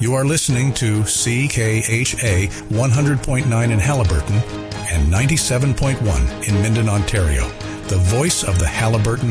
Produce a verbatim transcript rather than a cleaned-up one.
You are listening to C K H A one hundred point nine in Halliburton and ninety-seven point one in Minden, Ontario, the voice of the Halliburton